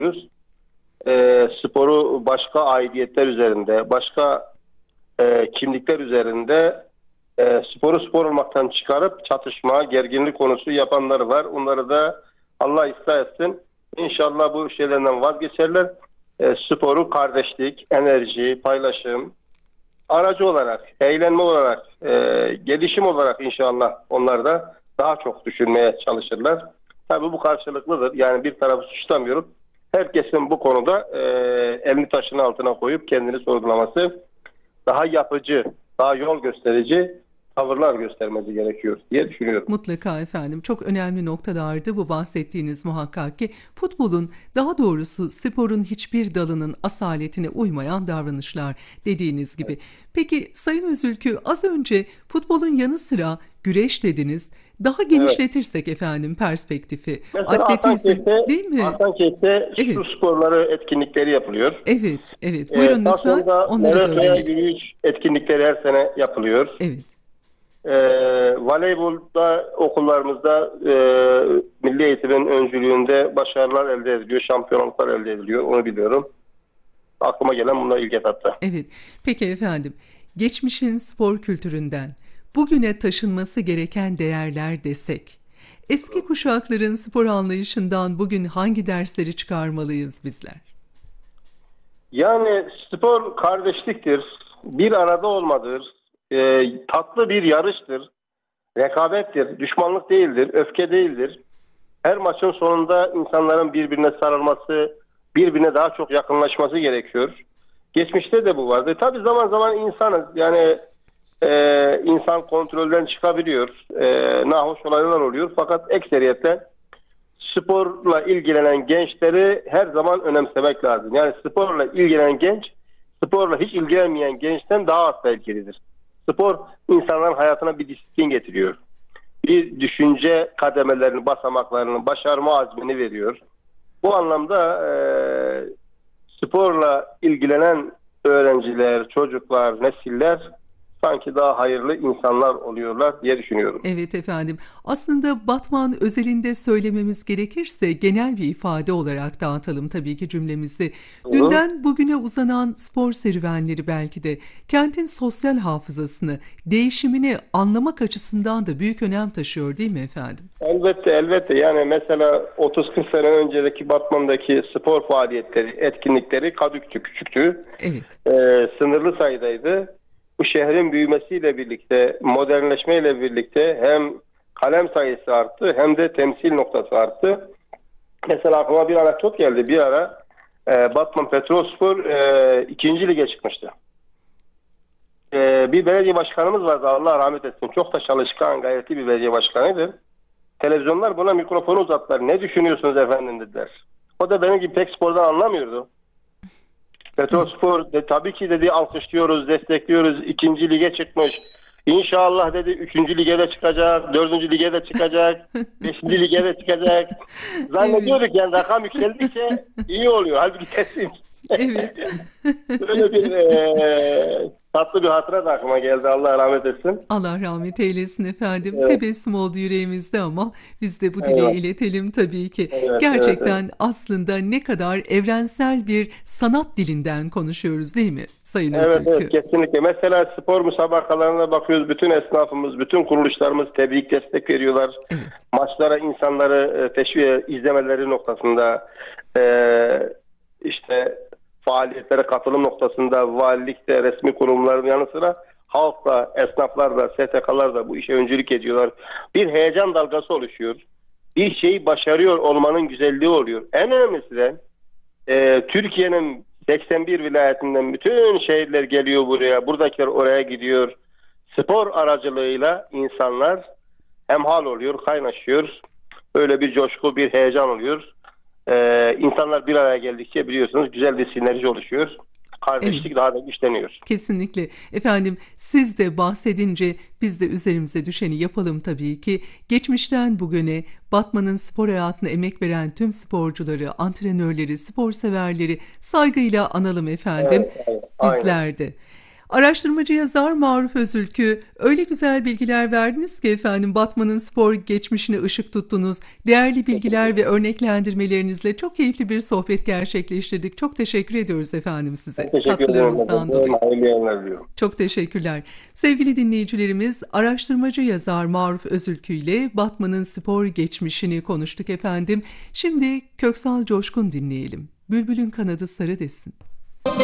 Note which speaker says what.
Speaker 1: Sporu başka aidiyetler üzerinde, başka kimlikler üzerinde sporu spor olmaktan çıkarıp çatışma, gerginlik konusu yapanlar var. Onları da Allah ıslah etsin. İnşallah bu şeylerden vazgeçerler. Sporu kardeşlik, enerji, paylaşım, aracı olarak, eğlenme olarak, gelişim olarak inşallah onlar da daha çok düşünmeye çalışırlar. Tabii bu karşılıklıdır. Yani bir tarafı suçlamıyorum. Herkesin bu konuda elini taşın altına koyup kendini sorgulaması, daha yapıcı, daha yol gösterici tavırlar göstermesi gerekiyor diye düşünüyorum.
Speaker 2: Mutlaka efendim. Çok önemli noktalardı bu bahsettiğiniz muhakkak ki. Futbolun, daha doğrusu sporun hiçbir dalının asaletine uymayan davranışlar dediğiniz gibi. Peki Sayın Özülkü, az önce futbolun yanı sıra güreş dediniz. Daha genişletirsek efendim perspektifi.
Speaker 1: Mesela
Speaker 2: Atletizm değil mi?
Speaker 1: Hasankeyf'te
Speaker 2: Evet.
Speaker 1: su sporları etkinlikleri yapılıyor.
Speaker 2: Evet, evet. Buyurun lütfen.
Speaker 1: Trabzon'da
Speaker 2: Onları da
Speaker 1: Meraka'ya
Speaker 2: öğrenelim.
Speaker 1: yürüyüş etkinlikleri her sene yapılıyor.
Speaker 2: Evet.
Speaker 1: Voleybolda okullarımızda Milli Eğitim'in öncülüğünde başarılar elde ediliyor, şampiyonluklar elde ediliyor. Onu biliyorum. Aklıma gelen bunlar ilk etapta.
Speaker 2: Evet. Peki efendim. Geçmişin spor kültüründen bugüne taşınması gereken değerler desek, eski kuşakların spor anlayışından bugün hangi dersleri çıkarmalıyız bizler?
Speaker 1: Yani spor kardeşliktir, bir arada olmadır, tatlı bir yarıştır, rekabettir, düşmanlık değildir, öfke değildir. Her maçın sonunda insanların birbirine sarılması, birbirine daha çok yakınlaşması gerekiyor. Geçmişte de bu vardı. Tabii zaman zaman insanız. Yani insan kontrolden çıkabiliyor. Nahoş olaylar oluyor. Fakat ekseriyetle sporla ilgilenen gençleri her zaman önemsemek lazım. Yani sporla ilgilenen genç, sporla hiç ilgilenmeyen gençten daha az tehlikelidir. Spor insanların hayatına bir disiplin getiriyor. Bir düşünce kademelerini, basamaklarını, başarma azmini veriyor. Bu anlamda sporla ilgilenen öğrenciler, çocuklar, nesiller sanki daha hayırlı insanlar oluyorlar diye düşünüyorum.
Speaker 2: Evet efendim. Aslında Batman özelinde söylememiz gerekirse genel bir ifade olarak dağıtalım tabii ki cümlemizi. Dünden bugüne uzanan spor serüvenleri belki de kentin sosyal hafızasını, değişimini anlamak açısından da büyük önem taşıyor değil mi efendim?
Speaker 1: Elbette, elbette. Yani mesela 30-40 sene önceki Batman'daki spor faaliyetleri, etkinlikleri kadüktü, küçüktü.
Speaker 2: Evet.
Speaker 1: Sınırlı sayıdaydı. Bu şehrin büyümesiyle birlikte, modernleşmeyle birlikte hem kalem sayısı arttı hem de temsil noktası arttı. Mesela aklıma bir anekdot geldi. Bir ara Batman Petrolspor 2. lige çıkmıştı. Bir belediye başkanımız vardı, Allah rahmet etsin. Çok da çalışkan, gayretli bir belediye başkanıydı. Televizyonlar buna mikrofonu uzattılar. Ne düşünüyorsunuz efendim dediler. O da benim gibi pek spordan anlamıyordu. Petrolspor tabii ki dedi alkışlıyoruz, destekliyoruz. 2. lige çıkmış. İnşallah dedi 3. lige de çıkacak, 4. lige de çıkacak, 5. lige de çıkacak. Zannediyorduk yani rakam yükseldikçe iyi oluyor. Halbuki kesin.
Speaker 2: Evet.
Speaker 1: Böyle bir tatlı bir hatıra da aklıma geldi. Allah rahmet etsin.
Speaker 2: Allah rahmet eylesin efendim.
Speaker 1: Evet.
Speaker 2: Tebessüm oldu yüreğimizde ama biz de bu dileği
Speaker 1: Evet.
Speaker 2: iletelim tabii ki.
Speaker 1: Evet,
Speaker 2: Gerçekten
Speaker 1: evet.
Speaker 2: aslında ne kadar evrensel bir sanat dilinden konuşuyoruz değil mi Sayın
Speaker 1: Evet,
Speaker 2: Özülkü?
Speaker 1: evet, kesinlikle. Mesela spor müsabakalarına bakıyoruz. Bütün esnafımız, bütün kuruluşlarımız tebrik, destek veriyorlar.
Speaker 2: Evet.
Speaker 1: Maçlara insanları teşvik izlemeleri noktasında işte faaliyetlere katılım noktasında valilikte, resmi kurumların yanı sıra halk da, esnaflar da, STK'lar da bu işe öncülük ediyorlar. Bir heyecan dalgası oluşuyor. Bir şeyi başarıyor olmanın güzelliği oluyor. En önemlisi de Türkiye'nin 81 vilayetinden bütün şehirler geliyor buraya. Buradakiler oraya gidiyor. Spor aracılığıyla insanlar hemhal oluyor, kaynaşıyor. Böyle bir coşku, bir heyecan oluyor. İnsanlar bir araya geldikçe biliyorsunuz güzel bir sinerji oluşuyor. Kardeşlik
Speaker 2: Evet.
Speaker 1: daha da güçleniyor.
Speaker 2: Kesinlikle. Efendim siz de bahsedince biz de üzerimize düşeni yapalım tabii ki. Geçmişten bugüne Batman'ın spor hayatına emek veren tüm sporcuları, antrenörleri, spor severleri saygıyla analım efendim.
Speaker 1: Evet, evet, aynen.
Speaker 2: Bizler de. Araştırmacı yazar Maruf Özülkü, öyle güzel bilgiler verdiniz ki efendim, Batman'ın spor geçmişine ışık tuttunuz. Değerli bilgiler ve örneklendirmelerinizle çok keyifli bir sohbet gerçekleştirdik. Çok teşekkür ediyoruz efendim size
Speaker 1: Teşekkür
Speaker 2: katkılarınızdan
Speaker 1: ederim.
Speaker 2: dolayı.
Speaker 1: Hayırlı yayınlar diliyorum.
Speaker 2: Çok teşekkürler. Sevgili dinleyicilerimiz, araştırmacı yazar Maruf Özülkü ile Batman'ın spor geçmişini konuştuk efendim. Şimdi Köksal Coşkun dinleyelim. Bülbülün kanadı sarı desin.